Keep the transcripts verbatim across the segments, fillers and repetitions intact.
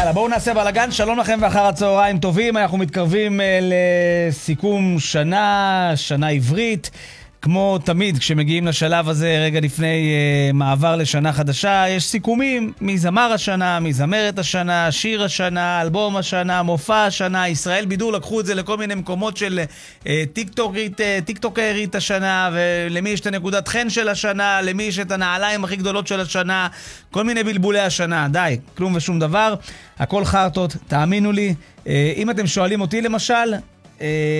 יאללה, בואו נעשה בלגן. שלום לכם ואחר הצהריים טובים. אנחנו מתקרבים לסיכום שנה, שנה עברית. כמו תמיד, כשמגיעים לשלב הזה רגע לפני uh, מעבר לשנה חדשה, יש סיכומים מזמר השנה, מזמרת השנה, שיר השנה, אלבום השנה, מופע השנה. ישראל בידור לקחו את זה לכל מיני מקומות של uh, טיקטוקרית, uh, טיקטוקרית השנה, ולמי יש את הנקודת חן של השנה, למי יש את הנעליים הכי גדולות של השנה, כל מיני בלבולי השנה. די, כלום ושום דבר, הכל חרטות, תאמינו לי. Uh, אם אתם שואלים אותי למשל, uh,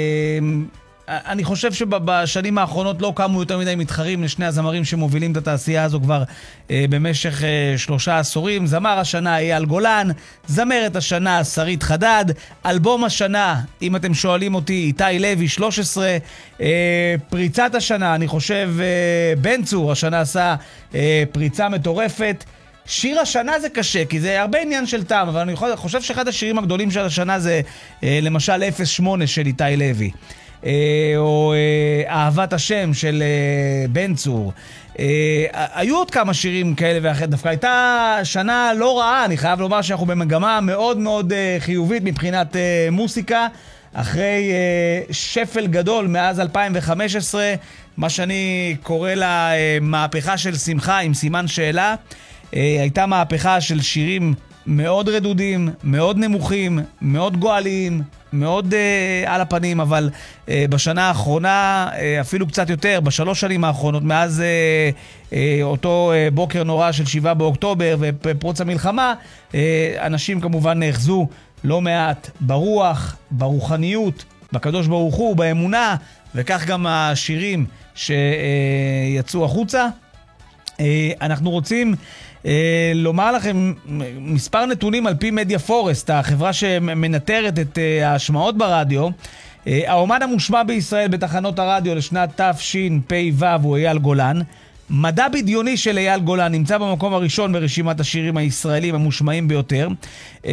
אני חושב שבשנים האחרונות לא קמו יותר מדי מתחרים לשני הזמרים שמובילים את התעשייה הזו כבר אה, במשך אה, שלושה עשורים. זמר השנה אייל גולן, זמרת השנה שרית חדד, אלבום השנה, אם אתם שואלים אותי, איתי לוי שלוש עשרה, אה, פריצת השנה, אני חושב אה, בן צור השנה עשה אה, פריצה מטורפת. שיר השנה זה קשה, כי זה הרבה עניין של טעם, אבל אני חושב שאחד השירים הגדולים של השנה זה אה, למשל אפס שמונה של איתי לוי. או אהבת השם של בן צור. היו עוד כמה שירים כאלה ואחרת. דווקא הייתה שנה לא רעה. אני חייב לומר שאנחנו במגמה מאוד מאוד חיובית מבחינת מוסיקה, אחרי שפל גדול מאז אלפיים וחמש עשרה, מה שאני קורא לה מהפכה של שמחה עם סימן שאלה. הייתה מהפכה של שירים מאוד רדודים, מאוד נמוכים, מאוד גואליים, מאוד uh, על הפנים, אבל uh, בשנה האחרונה, uh, אפילו קצת יותר, בשלוש שנים האחרונות, מאז uh, uh, אותו uh, בוקר נורא של שבעה באוקטובר ופרוץ המלחמה, uh, אנשים כמובן נאחזו לא מעט ברוח, ברוחניות, בקדוש ברוך הוא, באמונה, וכך גם השירים שיצאו uh, החוצה. Uh, אנחנו רוצים Uh, לומר לכם מספר נתונים על פי מדיה פורסט, החברה שמנטרת את uh, ההשמעות ברדיו. uh, האומן המושמע בישראל בתחנות הרדיו לשנת תשפ"ו הוא אייל גולן. מדע בדיוני של אייל גולן נמצא במקום הראשון ברשימת השירים הישראלים המושמעים ביותר. uh,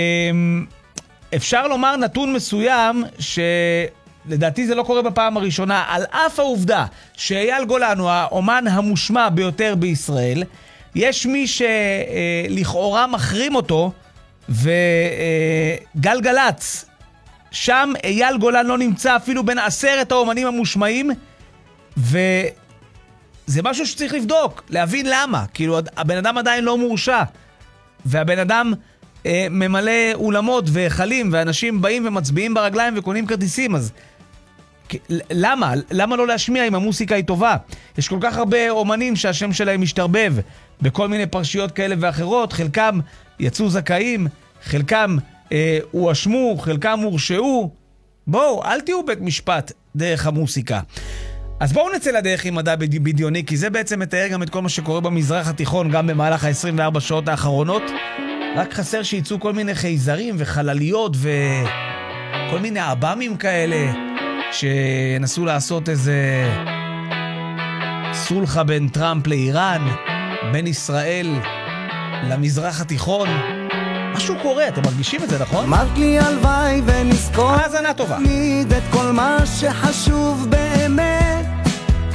אפשר לומר נתון מסוים ש... לדעתי זה לא קורה בפעם הראשונה, על אף העובדה שאייל גולן הוא האומן המושמע ביותר בישראל, יש מי שלכאורה מחרים אותו, וגלגלץ, שם אייל גולן לא נמצא אפילו בין עשרת האומנים המושמעים, וזה משהו שצריך לבדוק, להבין למה. כאילו, הבן אדם עדיין לא מורשע, והבן אדם אה, ממלא אולמות וחלים, ואנשים באים ומצביעים ברגליים וקונים כרטיסים, אז למה? למה לא להשמיע אם המוסיקה היא טובה? יש כל כך הרבה אומנים שהשם שלהם משתרבב בכל מיני פרשיות כאלה ואחרות, חלקם יצאו זכאים, חלקם אה, הואשמו, חלקם הורשעו. בואו, אל תהיו בית משפט דרך המוסיקה. אז בואו נצא לדרך עם מדע בדיוני, כי זה בעצם מתאר גם את כל מה שקורה במזרח התיכון, גם במהלך ה-עשרים וארבע שעות האחרונות. רק חסר שיצאו כל מיני חייזרים וחלליות וכל מיני אב"מים כאלה, שנסו לעשות איזה סולחה בין טראמפ לאיראן, בין ישראל למזרח התיכון. משהו קורה, אתם מרגישים את זה, נכון? אמרת לי הלוואי ונזכור האזנה טובה. תמיד את כל מה שחשוב באמת,